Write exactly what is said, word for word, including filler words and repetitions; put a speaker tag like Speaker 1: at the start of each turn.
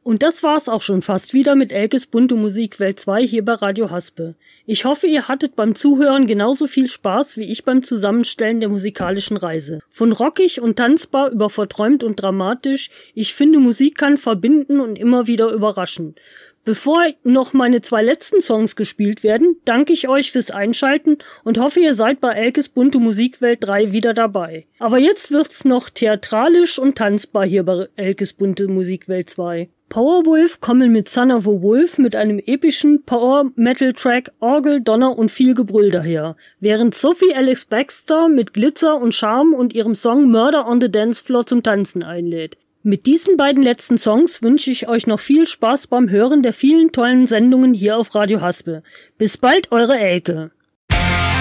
Speaker 1: Und das war's auch schon fast wieder mit Elkes bunte Musikwelt zwei hier bei Radio Haspe. Ich hoffe, ihr hattet beim Zuhören genauso viel Spaß wie ich beim Zusammenstellen der musikalischen Reise. Von rockig und tanzbar über verträumt und dramatisch, ich finde, Musik kann verbinden und immer wieder überraschen. Bevor noch meine zwei letzten Songs gespielt werden, danke ich euch fürs Einschalten und hoffe, ihr seid bei Elkes bunte Musikwelt drei wieder dabei. Aber jetzt wird's noch theatralisch und tanzbar hier bei Elkes bunte Musikwelt zwei. Powerwolf kommen mit Son of a Wolf mit einem epischen Power-Metal-Track, Orgel, Donner und viel Gebrüll daher, während Sophie Alex Baxter mit Glitzer und Charme und ihrem Song Murder on the Dance Floor zum Tanzen einlädt. Mit diesen beiden letzten Songs wünsche ich euch noch viel Spaß beim Hören der vielen tollen Sendungen hier auf Radio Haspe. Bis bald, eure Elke.